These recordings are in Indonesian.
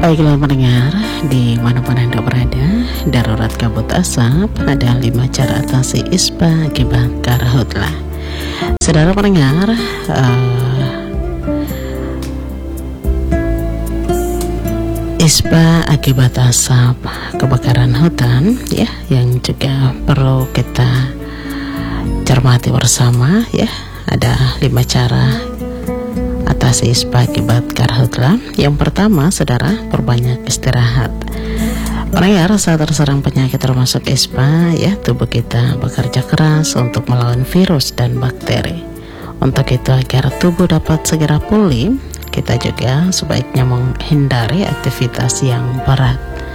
Baiklah pendengar, dimanapun Anda berada, darurat kabut asap, ada 5 cara atasi ispa akibat karhutla. Saudara pendengar, ispa akibat asap kebakaran hutan ya, yang juga perlu kita cermati bersama ya. Ada 5 cara atasi ispa akibat karhutla. Yang pertama, saudara, perbanyak istirahat. Pendengar, saat terserang penyakit termasuk ispa ya, tubuh kita bekerja keras untuk melawan virus dan bakteri. Untuk itu, agar tubuh dapat segera pulih, kita juga sebaiknya menghindari aktivitas yang berat.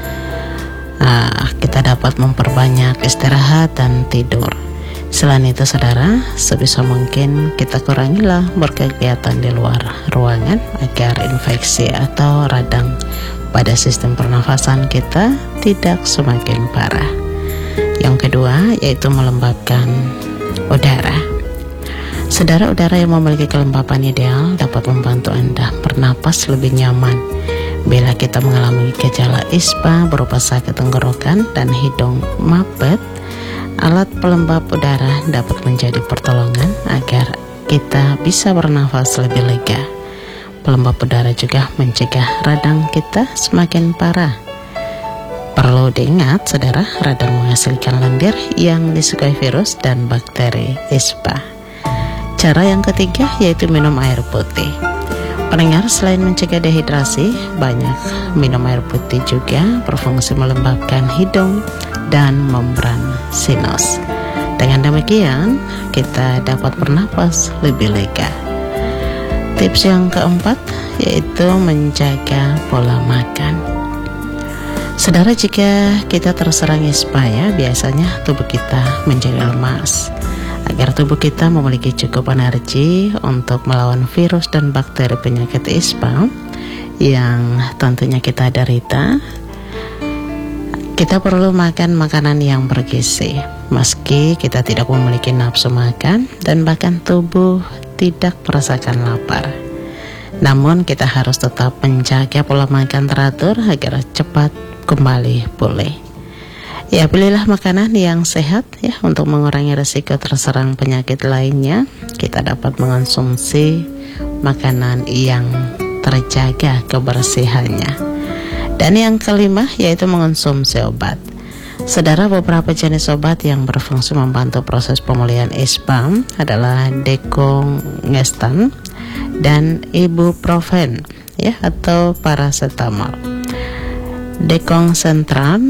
Kita dapat memperbanyak istirahat dan tidur. Selain itu, saudara, sebisa mungkin kita kurangilah berkegiatan di luar ruangan agar infeksi atau radang pada sistem pernafasan kita tidak semakin parah. Yang kedua, yaitu melembabkan udara. Saudara, udara yang memiliki kelembapan ideal dapat membantu Anda bernapas lebih nyaman. Bila kita mengalami gejala ispa berupa sakit tenggorokan dan hidung mabet, alat pelembab udara dapat menjadi pertolongan agar kita bisa bernafas lebih lega. Pelembab udara juga mencegah radang kita semakin parah. Perlu diingat, saudara, radang menghasilkan lendir yang disukai virus dan bakteri ispa. Cara yang ketiga yaitu minum air putih. Pendengar, selain mencegah dehidrasi, banyak minum air putih juga berfungsi melembabkan hidung dan membran sinus. Dengan demikian, kita dapat bernapas lebih lega. Tips yang keempat yaitu menjaga pola makan. Saudara, jika kita terserang ispa ya, biasanya tubuh kita menjadi lemas. Agar tubuh kita memiliki cukup energi untuk melawan virus dan bakteri penyakit ispa yang tentunya kita derita, kita perlu makan makanan yang bergizi. Meski kita tidak memiliki nafsu makan dan bahkan tubuh tidak merasakan lapar, namun kita harus tetap menjaga pola makan teratur agar cepat kembali pulih. Ya, pilihlah makanan yang sehat ya untuk mengurangi risiko terserang penyakit lainnya. Kita dapat mengonsumsi makanan yang terjaga kebersihannya. Dan yang kelima yaitu mengonsumsi obat. Saudara, beberapa jenis obat yang berfungsi membantu proses pemulihan ispa adalah dekongestan dan ibuprofen ya, atau paracetamol. Dekonsentran,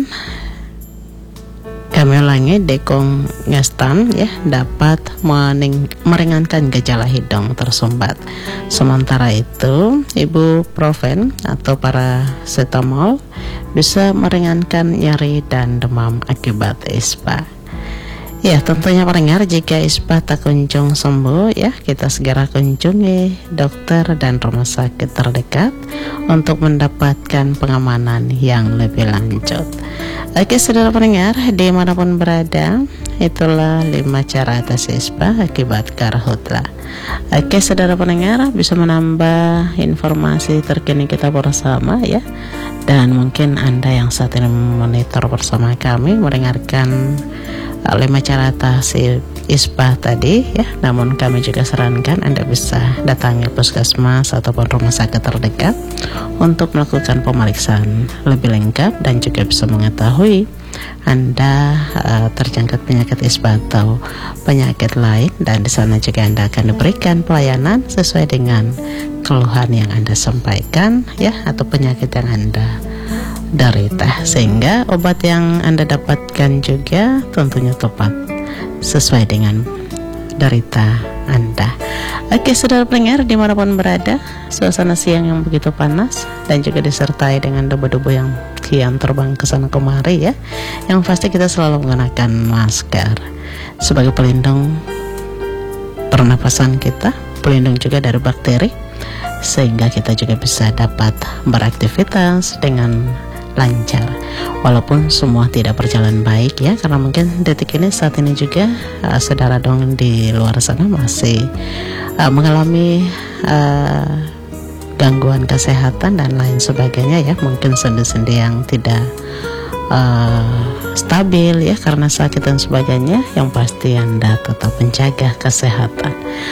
kami ulangi, dekongestan ya, dapat meringankan gejala hidung tersumbat. Sementara itu, ibuprofen atau paracetamol bisa meringankan nyeri dan demam akibat ispa. Ya, tentunya pendengar, jika ispa tak kunjung sembuh ya, kita segera kunjungi dokter dan rumah sakit terdekat untuk mendapatkan pengamanan yang lebih lanjut. Oke, saudara pendengar, dimanapun berada, itulah 5 cara atasi ispa akibat karhutla. Oke, saudara pendengar, bisa menambah informasi terkini kita bersama ya. Dan mungkin Anda yang saat ini memonitor bersama kami mendengarkan 5 cara atasi ispa tadi ya. Namun kami juga sarankan Anda bisa datangi puskesmas ataupun rumah sakit terdekat untuk melakukan pemeriksaan lebih lengkap dan juga bisa mengetahui Anda terjangkit penyakit ispa atau penyakit lain, dan di sana juga Anda akan diberikan pelayanan sesuai dengan keluhan yang Anda sampaikan ya, atau penyakit yang Anda derita, sehingga obat yang Anda dapatkan juga tentunya tepat sesuai dengan derita Anda. Oke, saudara pendengar, dimanapun berada, suasana siang yang begitu panas dan juga disertai dengan debu-debu yang kian terbang ke sana kemari ya. Yang pasti kita selalu menggunakan masker sebagai pelindung pernapasan kita, pelindung juga dari bakteri, sehingga kita juga bisa dapat beraktivitas dengan lancar. Walaupun semua tidak berjalan baik ya, karena mungkin detik ini saat ini juga saudara dong di luar sana masih mengalami gangguan kesehatan dan lain sebagainya ya, mungkin sendi-sendi yang tidak stabil ya karena sakit dan sebagainya. Yang pasti Anda tetap menjaga kesehatan.